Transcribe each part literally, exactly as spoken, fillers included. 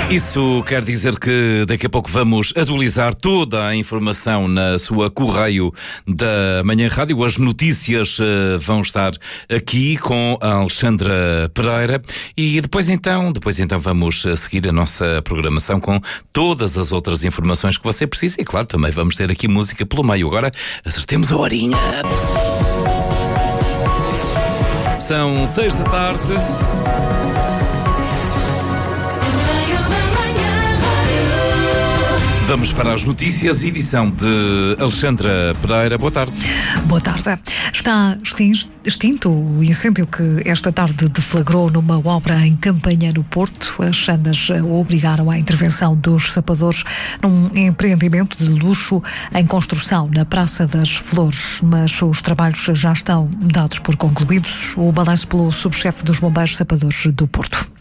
Isso quer dizer que daqui a pouco vamos atualizar toda a informação na sua Correio da Manhã Rádio. As notícias uh, vão estar aqui com a Alexandra Pereira e depois então, depois então vamos seguir a nossa programação com todas as outras informações que você precisa e claro, também vamos ter aqui música pelo meio. Agora acertemos a horinha. São seis da tarde. Vamos para as notícias, edição de Alexandra Pereira. Boa tarde. Boa tarde. Está extinto o incêndio que esta tarde deflagrou numa obra em Campanha, no Porto. As chamas obrigaram à intervenção dos sapadores num empreendimento de luxo em construção na Praça das Flores, mas os trabalhos já estão dados por concluídos. O balanço pelo subchefe dos bombeiros sapadores do Porto.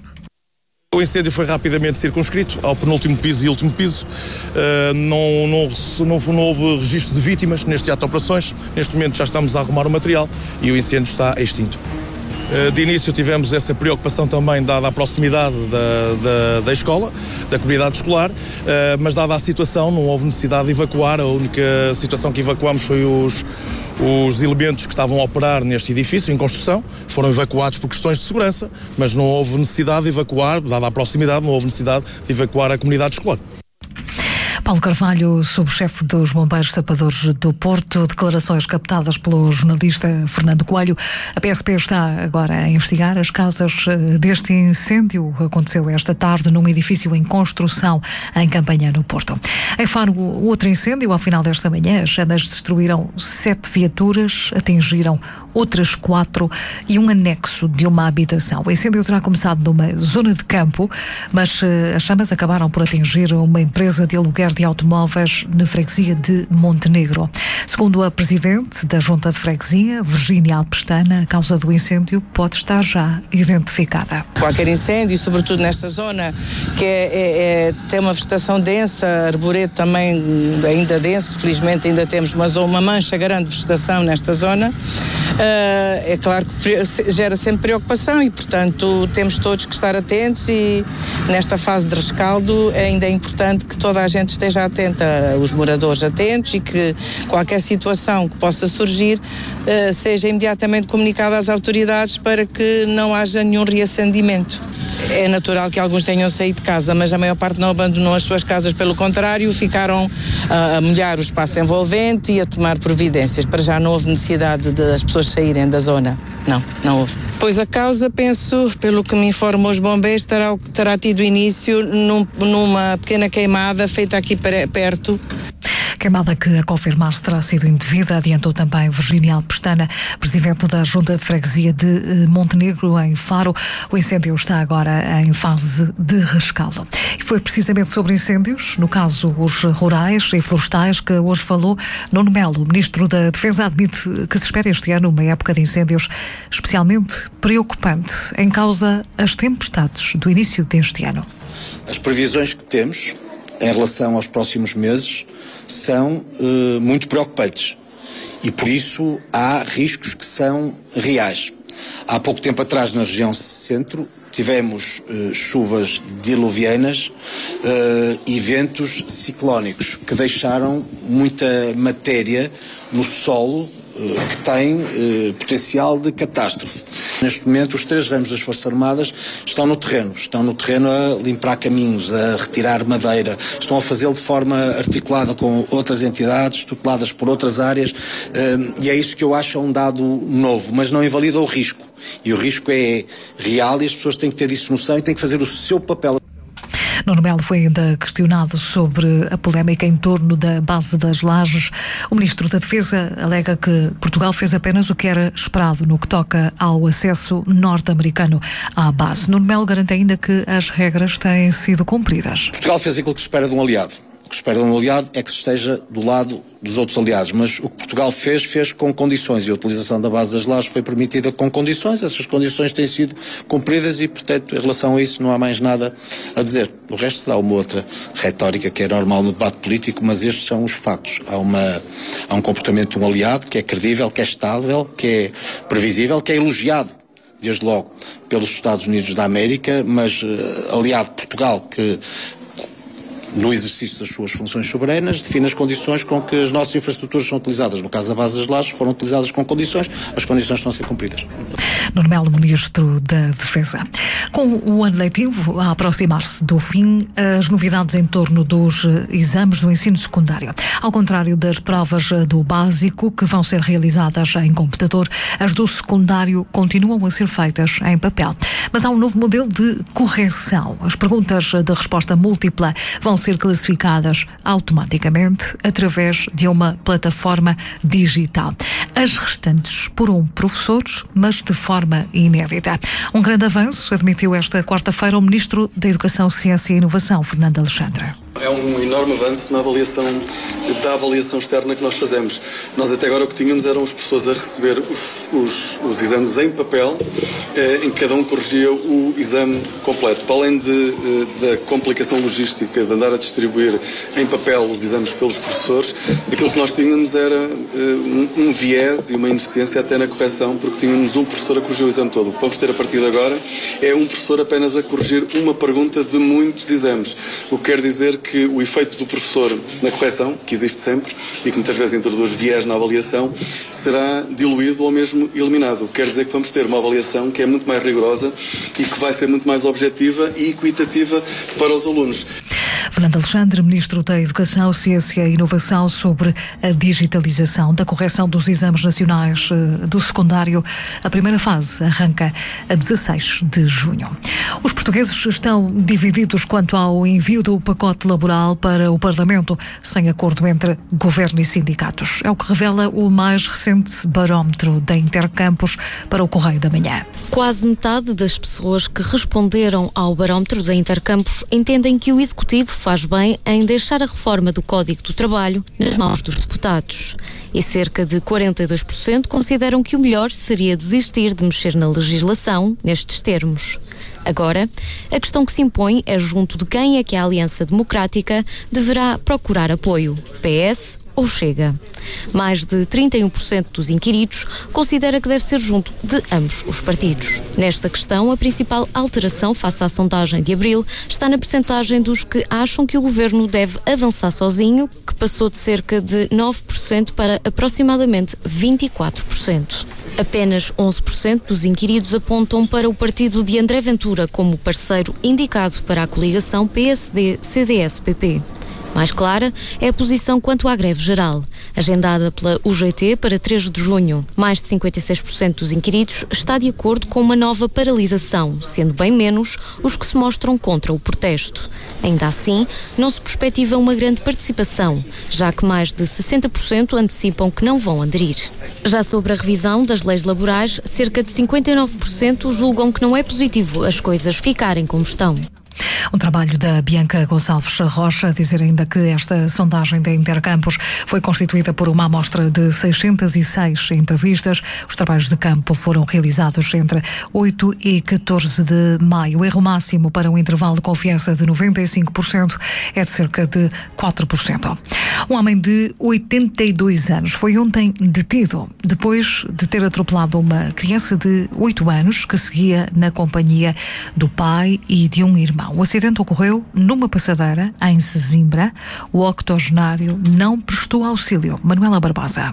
O incêndio foi rapidamente circunscrito ao penúltimo piso e último piso. Uh, não, não, não, não houve registro de vítimas neste ato de operações. Neste momento já estamos a arrumar o material e o incêndio está extinto. Uh, de início tivemos essa preocupação também dada a proximidade da, da, da escola, da comunidade escolar, uh, mas dada a situação não houve necessidade de evacuar. A única situação que evacuamos foi os Os elementos que estavam a operar neste edifício, em construção, foram evacuados por questões de segurança, mas não houve necessidade de evacuar, dada a proximidade, não houve necessidade de evacuar a comunidade escolar. Paulo Carvalho, subchefe dos Bombeiros Sapadores do Porto, declarações captadas pelo jornalista Fernando Coelho. A P S P está agora a investigar as causas deste incêndio. Aconteceu esta tarde num edifício em construção em Campanha, no Porto. Em Faro, outro incêndio ao final desta manhã. As chamas destruíram sete viaturas, atingiram outras quatro e um anexo de uma habitação. O incêndio terá começado numa zona de campo, mas as chamas acabaram por atingir uma empresa de aluguer de automóveis na freguesia de Montenegro. Segundo a presidente da Junta de Freguesia, Virgínia Alpestana, a causa do incêndio pode estar já identificada. Qualquer incêndio, sobretudo nesta zona, que é, é, é, tem uma vegetação densa, arboreto também ainda denso, felizmente ainda temos uma, uma mancha grande de vegetação nesta zona, uh, é claro que gera sempre preocupação e, portanto, temos todos que estar atentos e nesta fase de rescaldo ainda é importante que toda a gente esteja atenta, os moradores atentos e que qualquer situação que possa surgir uh, seja imediatamente comunicada às autoridades para que não haja nenhum reacendimento. É natural que alguns tenham saído de casa, mas a maior parte não abandonou as suas casas, pelo contrário, ficaram uh, a molhar o espaço envolvente e a tomar providências. Para já não houve necessidade de as pessoas saírem da zona. Não, não houve. Pois a causa, penso, pelo que me informam os bombeiros, terá, terá tido início num, numa pequena queimada feita aqui perto. Queimada que, a confirmar-se, terá sido indevida, adiantou também Virgínia Alpestana, presidente da Junta de Freguesia de Montenegro, em Faro. O incêndio está agora em fase de rescaldo. E foi precisamente sobre incêndios, no caso os rurais e florestais, que hoje falou Nuno Melo. O Ministro da Defesa admite que se espera este ano uma época de incêndios especialmente preocupante, em causa as tempestades do início deste ano. As previsões que temos em relação aos próximos meses são uh, muito preocupantes e por isso há riscos que são reais. Há pouco tempo atrás, na região centro, tivemos uh, chuvas diluvianas uh, e ventos ciclónicos que deixaram muita matéria no solo uh, que tem uh, potencial de catástrofe. Neste momento, os três ramos das Forças Armadas estão no terreno. Estão no terreno a limpar caminhos, a retirar madeira. Estão a fazê-lo de forma articulada com outras entidades, tuteladas por outras áreas. E é isso que eu acho um dado novo, mas não invalida o risco. E o risco é real e as pessoas têm que ter disso noção e têm que fazer o seu papel. Nuno Melo foi ainda questionado sobre a polémica em torno da base das Lajes. O Ministro da Defesa alega que Portugal fez apenas o que era esperado no que toca ao acesso norte-americano à base. Nuno Melo garante ainda que as regras têm sido cumpridas. Portugal fez aquilo que se espera de um aliado. O que se espera de um aliado é que se esteja do lado dos outros aliados, mas o que Portugal fez, fez com condições e a utilização da base das Lajes foi permitida com condições. Essas condições têm sido cumpridas e, portanto, em relação a isso não há mais nada a dizer. O resto será uma outra retórica que é normal no debate político, mas estes são os factos. Há, uma, há um comportamento de um aliado que é credível, que é estável, que é previsível, que é elogiado desde logo pelos Estados Unidos da América, mas aliado Portugal, que no exercício das suas funções soberanas, define as condições com que as nossas infraestruturas são utilizadas. No caso da base das Lajes, foram utilizadas com condições, as condições estão a ser cumpridas. Nuno Melo, Ministro da Defesa. Com o ano letivo a aproximar-se do fim, as novidades em torno dos exames do ensino secundário. Ao contrário das provas do básico, que vão ser realizadas em computador, as do secundário continuam a ser feitas em papel. Mas há um novo modelo de correção. As perguntas de resposta múltipla vão ser classificadas automaticamente através de uma plataforma digital. As restantes por um professor, mas de forma inédita. Um grande avanço, admitiu esta quarta-feira o Ministro da Educação, Ciência e Inovação, Fernando Alexandre. É um enorme avanço na avaliação, da avaliação externa que nós fazemos. Nós até agora o que tínhamos eram os professores a receber os, os, os exames em papel, eh, em que cada um corrigia o exame completo. Para além de, eh, da complicação logística de andar a distribuir em papel os exames pelos professores, aquilo que nós tínhamos era eh, um, um viés e uma ineficiência até na correção, porque tínhamos um professor a corrigir o exame todo. O que vamos ter a partir de agora é um professor apenas a corrigir uma pergunta de muitos exames. O que quer dizer que que o efeito do professor na correção, que existe sempre e que muitas vezes introduz viés na avaliação, será diluído ou mesmo eliminado. Quer dizer que vamos ter uma avaliação que é muito mais rigorosa e que vai ser muito mais objetiva e equitativa para os alunos. Fernando Alexandre, Ministro da Educação, Ciência e Inovação, sobre a digitalização da correção dos exames nacionais do secundário. A primeira fase arranca a dezasseis de junho. Os portugueses estão divididos quanto ao envio do pacote laboral para o Parlamento, sem acordo entre governo e sindicatos. É o que revela o mais recente barómetro da Intercampus para o Correio da Manhã. Quase metade das pessoas que responderam ao barómetro da Intercampus entendem que o Executivo faz bem em deixar a reforma do Código do Trabalho nas mãos dos deputados. E cerca de quarenta e dois por cento consideram que o melhor seria desistir de mexer na legislação nestes termos. Agora, a questão que se impõe é junto de quem é que a Aliança Democrática deverá procurar apoio, P S ou Chega. Mais de trinta e um por cento dos inquiridos considera que deve ser junto de ambos os partidos. Nesta questão, a principal alteração face à sondagem de abril está na percentagem dos que acham que o governo deve avançar sozinho, que passou de cerca de nove por cento para aproximadamente vinte e quatro por cento. Apenas onze por cento dos inquiridos apontam para o partido de André Ventura como parceiro indicado para a coligação P S D C D S P P. Mais clara é a posição quanto à greve geral, agendada pela U G T para três de junho. Mais de cinquenta e seis por cento dos inquiridos está de acordo com uma nova paralisação, sendo bem menos os que se mostram contra o protesto. Ainda assim, não se perspectiva uma grande participação, já que mais de sessenta por cento antecipam que não vão aderir. Já sobre a revisão das leis laborais, cerca de cinquenta e nove por cento julgam que não é positivo as coisas ficarem como estão. Um trabalho da Bianca Gonçalves Rocha, a dizer ainda que esta sondagem da Intercampus foi constituída por uma amostra de seiscentas e seis entrevistas. Os trabalhos de campo foram realizados entre oito e catorze de maio. O erro máximo para um intervalo de confiança de noventa e cinco por cento é de cerca de quatro por cento. Um homem de oitenta e dois anos foi ontem detido depois de ter atropelado uma criança de oito anos que seguia na companhia do pai e de um irmão. O acidente ocorreu numa passadeira em Sesimbra. O octogenário não prestou auxílio. Manuela Barbosa.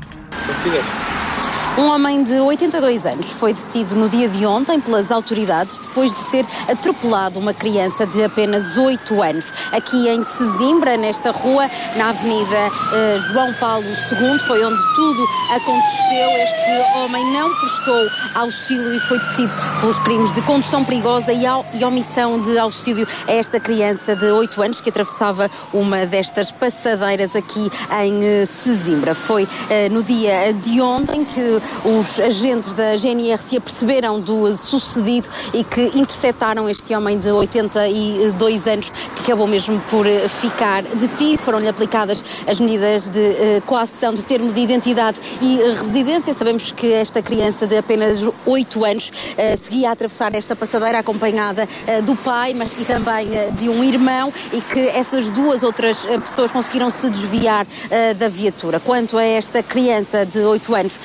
Um homem de oitenta e dois anos foi detido no dia de ontem pelas autoridades depois de ter atropelado uma criança de apenas oito anos. Aqui em Sesimbra, nesta rua, na Avenida eh, João Paulo segundo, foi onde tudo aconteceu. Este homem não prestou auxílio e foi detido pelos crimes de condução perigosa e, ao, e omissão de auxílio a esta criança de oito anos que atravessava uma destas passadeiras aqui em eh, Sesimbra. Foi eh, no dia de ontem que os agentes da G N R se aperceberam do sucedido e que interceptaram este homem de oitenta e dois anos que acabou mesmo por ficar detido. Foram-lhe aplicadas as medidas de uh, coação de termo de identidade e uh, residência. Sabemos que esta criança de apenas oito anos uh, seguia a atravessar esta passadeira acompanhada uh, do pai mas, e também uh, de um irmão e que essas duas outras uh, pessoas conseguiram se desviar uh, da viatura. Quanto a esta criança de oito anos, sabemos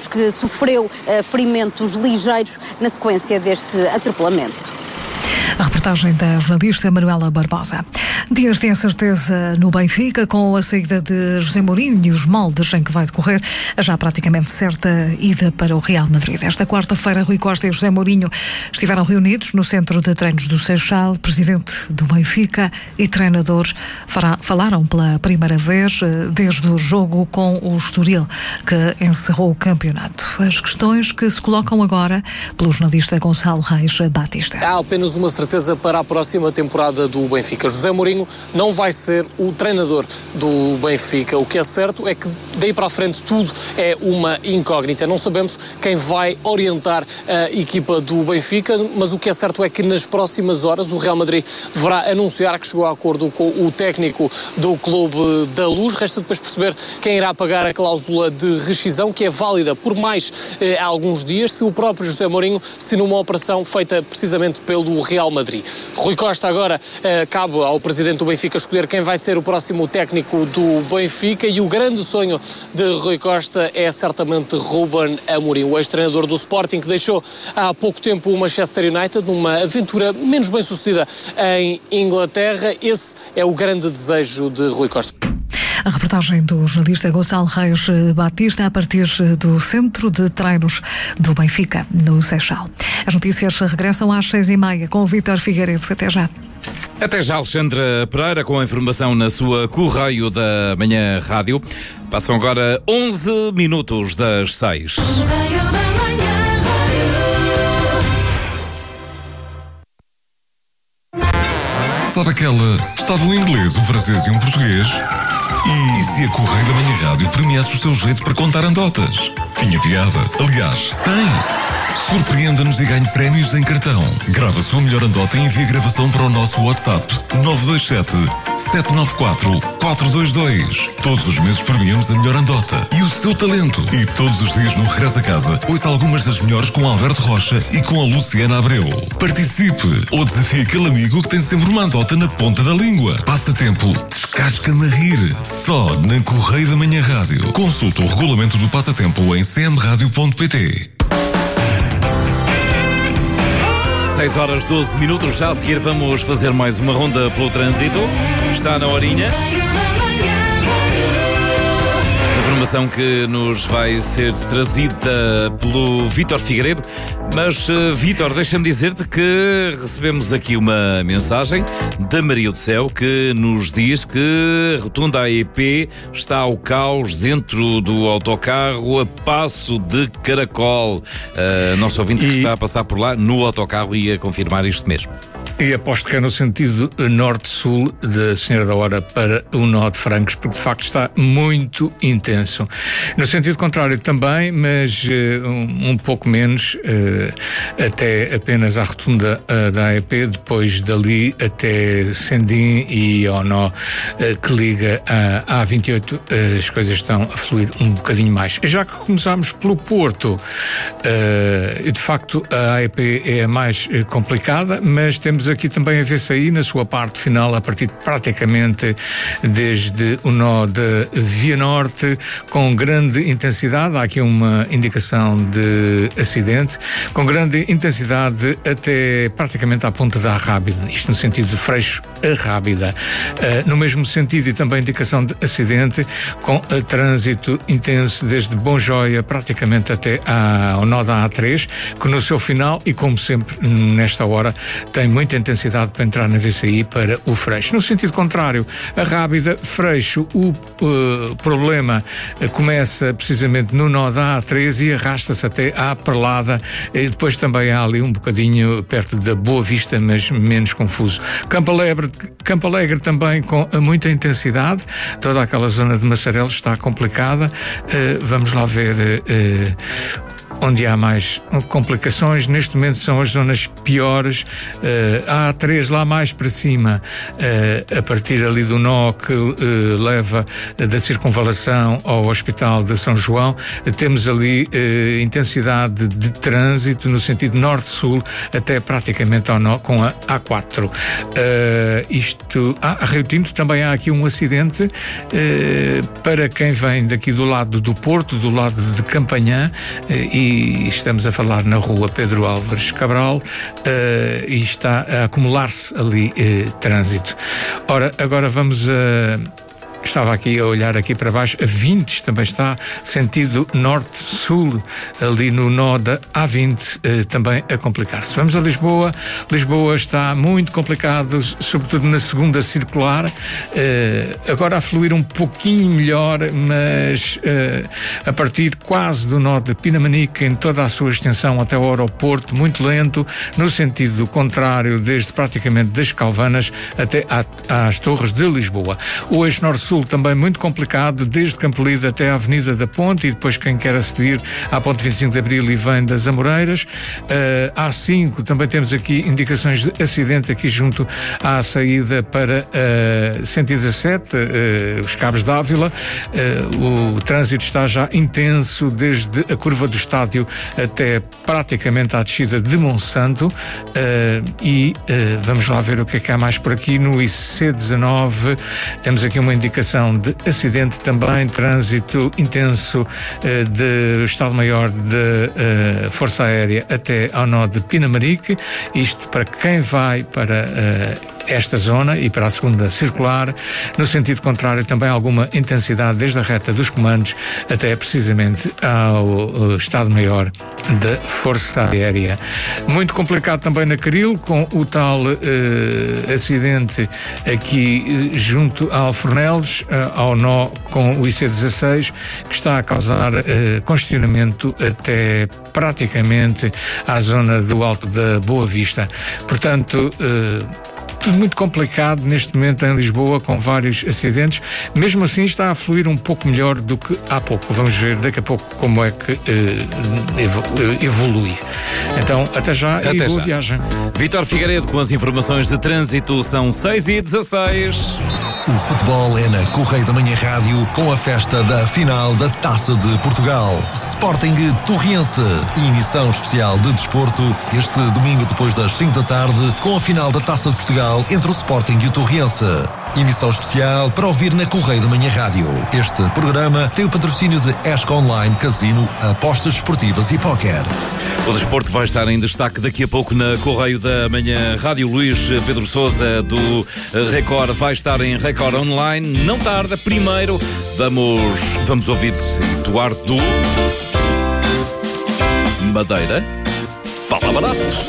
Sabemos que sofreu uh, ferimentos ligeiros na sequência deste atropelamento. A reportagem da jornalista Manuela Barbosa. Dias de incerteza no Benfica, com a saída de José Mourinho e os moldes em que vai decorrer a já praticamente certa ida para o Real Madrid. Esta quarta-feira, Rui Costa e José Mourinho estiveram reunidos no centro de treinos do Seixal. Presidente do Benfica e treinadores falaram pela primeira vez desde o jogo com o Estoril, que encerrou o campeonato. As questões que se colocam agora pelo jornalista Gonçalo Reis Batista. Há apenas uma certeza para a próxima temporada do Benfica. José Mourinho não vai ser o treinador do Benfica. O que é certo é que daí para a frente tudo é uma incógnita. Não sabemos quem vai orientar a equipa do Benfica, mas o que é certo é que nas próximas horas o Real Madrid deverá anunciar que chegou a acordo com o técnico do Clube da Luz. Resta depois perceber quem irá pagar a cláusula de rescisão, que é válida por mais eh, alguns dias, se o próprio José Mourinho se numa operação feita precisamente pelo Real Madrid. Rui Costa agora eh, cabe ao presidente do Benfica escolher quem vai ser o próximo técnico do Benfica, e o grande sonho de Rui Costa é certamente Ruben Amorim, o ex-treinador do Sporting, que deixou há pouco tempo o Manchester United numa aventura menos bem sucedida em Inglaterra. Esse é o grande desejo de Rui Costa. A reportagem do jornalista Gonçalo Reis Batista a partir do centro de treinos do Benfica, no Seixal. As notícias regressam às seis e meia com o Vítor Figueiredo. Até já. Até já, Alexandra Pereira, com a informação na sua Correio da Manhã Rádio. Passam agora onze minutos das seis. Sabe aquela? Estava um inglês, um francês e um português? E se a Correio da Manhã Rádio premiasse o seu jeito para contar anedotas? Tinha piada. Aliás, tem. Surpreenda-nos e ganhe prémios em cartão. Grava a sua melhor anedota e envie a gravação para o nosso WhatsApp nove dois sete, sete nove quatro, quatro dois dois. Todos os meses premiamos a melhor anedota e o seu talento. E todos os dias no Regresso a Casa, ouça algumas das melhores com Alberto Rocha e com a Luciana Abreu. Participe ou desafie aquele amigo que tem sempre uma anedota na ponta da língua. Passatempo, descasca-me a rir. Só na Correio da Manhã Rádio. Consulte o regulamento do passatempo em c m radio ponto p t. seis horas doze minutos, já a seguir vamos fazer mais uma ronda pelo trânsito. Está na horinha. Informação que nos vai ser trazida pelo Vítor Figueiredo. Mas, uh, Vítor, deixa-me dizer-te que recebemos aqui uma mensagem da Maria do Céu que nos diz que a rotunda A E P está ao caos dentro do autocarro a passo de caracol. Uh, nosso ouvinte e... que está a passar por lá no autocarro ia confirmar isto mesmo. E aposto que é no sentido norte-sul da Senhora da Hora para o nó de Francos, porque de facto está muito intenso. No sentido contrário também, mas uh, um, um pouco menos, uh, até apenas à rotunda uh, da A E P, depois dali até Sendim e ao nó uh, que liga à A vinte e oito, uh, as coisas estão a fluir um bocadinho mais. Já que começámos pelo Porto, uh, de facto a A E P é a mais uh, complicada, mas temos aqui também a V C I na sua parte final, a partir praticamente desde o nó da Via Norte, com grande intensidade. Há aqui uma indicação de acidente, com grande intensidade até praticamente à ponta da Rábida, isto no sentido de Freixo a Rábida. Uh, no mesmo sentido, e também indicação de acidente, com uh, trânsito intenso desde Bom Joia praticamente até ao nó da A três, que no seu final, e como sempre nesta hora, tem muita intensidade para entrar na V C I para o Freixo. No sentido contrário, a Rábida, Freixo, o uh, problema uh, começa precisamente no nó da A três e arrasta-se até à Perlada, e depois também há ali um bocadinho perto da Boa Vista, mas menos confuso. Campo Alegre, Campo Alegre também com muita intensidade, toda aquela zona de Massarelo está complicada. Uh, vamos lá ver... Uh, onde há mais complicações. Neste momento são as zonas piores. Uh, há três lá mais para cima, uh, a partir ali do nó que uh, leva uh, da circunvalação ao Hospital de São João. Uh, temos ali uh, intensidade de trânsito no sentido norte-sul até praticamente ao nó com a A quatro. Uh, isto, ah, a Rio Tinto também há aqui um acidente uh, para quem vem daqui do lado do Porto, do lado de Campanhã, uh, e estamos a falar na rua Pedro Álvares Cabral, uh, e está a acumular-se ali uh, trânsito. Ora, agora vamos a... Estava aqui a olhar aqui para baixo, a vinte também está, sentido norte-sul, ali no nó da A vinte, eh, também a complicar-se. Vamos a Lisboa. Lisboa está muito complicado, sobretudo na segunda circular, eh, agora a fluir um pouquinho melhor, mas eh, a partir quase do nó de Pinamanique, em toda a sua extensão até o aeroporto, muito lento, no sentido contrário, desde praticamente das Calvanas até à, às Torres de Lisboa. O eixo norte-sul também muito complicado, desde Campolide até a Avenida da Ponte, e depois quem quer aceder à Ponte vinte e cinco de Abril e vem das Amoreiras. Uh, A cinco também temos aqui indicações de acidente aqui junto à saída para uh, cento e dezassete, uh, os Cabos de Ávila. Uh, o trânsito está já intenso desde a curva do estádio até praticamente à descida de Monsanto, uh, e uh, vamos lá ver o que é que há mais por aqui. No I C dezanove temos aqui uma indicação de acidente também, trânsito intenso eh, de Estado-Maior de eh, Força Aérea até ao nó de Pinamarique, isto para quem vai para eh, esta zona e para a segunda circular. No sentido contrário, também alguma intensidade desde a reta dos comandos até precisamente ao Estado-Maior da Força Aérea. Muito complicado também na Caril, com o tal eh, acidente aqui eh, junto a Alfornelos, eh, ao nó com o I C dezasseis, que está a causar eh, congestionamento até praticamente à zona do Alto da Boa Vista. Portanto, eh, tudo muito complicado neste momento em Lisboa, com vários acidentes. Mesmo assim está a fluir um pouco melhor do que há pouco. Vamos ver daqui a pouco como é que uh, evolui. Então, até já até e boa já. viagem. Vítor Figueiredo com as informações de trânsito. São seis e dezasseis. O futebol é na Correio da Manhã Rádio, com a festa da final da Taça de Portugal. Sporting Torriense, emissão especial de desporto este domingo depois das cinco da tarde, com a final da Taça de Portugal entre o Sporting e o Torriense. Emissão especial para ouvir na Correio da Manhã Rádio. Este programa tem o patrocínio de Esca Online, Casino, apostas esportivas e póquer. O desporto vai estar em destaque daqui a pouco na Correio da Manhã Rádio. Luís Pedro Sousa do Record vai estar em Record Online. Não tarda. Primeiro vamos, vamos ouvir Eduardo Madeira. Fala barato.